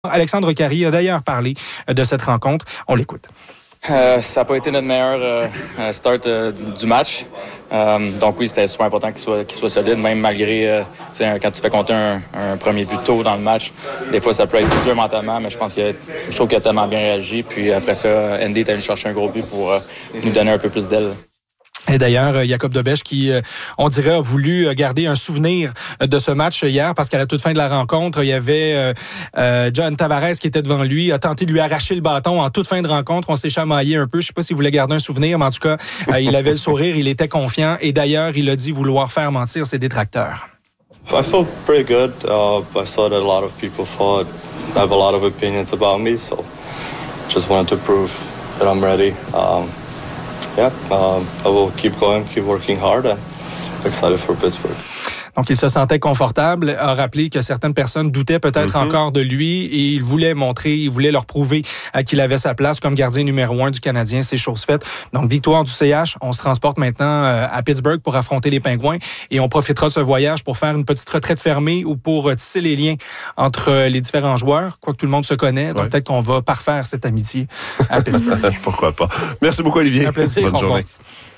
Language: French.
Alexandre Carrier a d'ailleurs parlé de cette rencontre. On l'écoute. Ça n'a pas été notre meilleur start du match. Donc oui, c'était super important qu'il soit solide, même malgré quand tu fais compter un premier but tôt dans le match. Des fois, ça peut être dur mentalement, mais je trouve qu'il a tellement bien réagi. Puis après ça, Andy est allé chercher un gros but pour nous donner un peu plus d'aile. Et d'ailleurs, Jacob Debesch qui, on dirait, a voulu garder un souvenir de ce match hier parce qu'à la toute fin de la rencontre, il y avait John Tavares qui était devant lui, a tenté de lui arracher le bâton en toute fin de rencontre. On s'est chamaillé un peu. Je sais pas s'il voulait garder un souvenir, mais en tout cas, il avait le sourire, il était confiant. Et d'ailleurs, il a dit vouloir faire mentir ses détracteurs. I felt pretty good. I saw that a lot of people have a lot of opinions about me, so just wanted to prove that I'm ready. I will keep going, keep working hard, and excited for Pittsburgh. Donc, il se sentait confortable, a rappelé que certaines personnes doutaient peut-être encore de lui et il voulait leur prouver qu'il avait sa place comme gardien numéro 1 du Canadien. C'est chose faite. Donc, victoire du CH. On se transporte maintenant à Pittsburgh pour affronter les Pingouins et on profitera de ce voyage pour faire une petite retraite fermée ou pour tisser les liens entre les différents joueurs, quoique tout le monde se connaît. Donc, peut-être qu'on va parfaire cette amitié à Pittsburgh. Pourquoi pas. Merci beaucoup, Olivier. Un plaisir. Bonne journée.